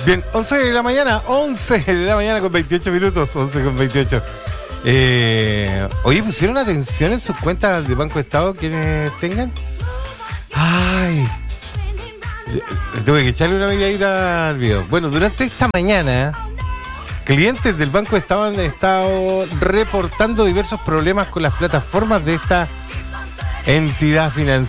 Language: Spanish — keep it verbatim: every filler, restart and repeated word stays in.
Bien, once de la mañana, once de la mañana con veintiocho minutos, once con veintiocho. Eh, oye, ¿pusieron atención en sus cuentas de Banco Estado quienes tengan? Ay, tuve que echarle una miradita al video. Bueno, durante esta mañana, clientes del Banco Estado han estado reportando diversos problemas con las plataformas de esta entidad financiera.